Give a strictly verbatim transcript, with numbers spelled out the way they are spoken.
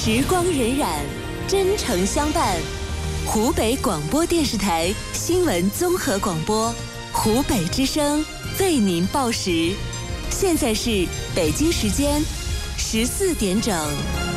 时光荏苒，真诚相伴。湖北广播电视台新闻综合广播，湖北之声为您报时。现在是北京时间十四点整。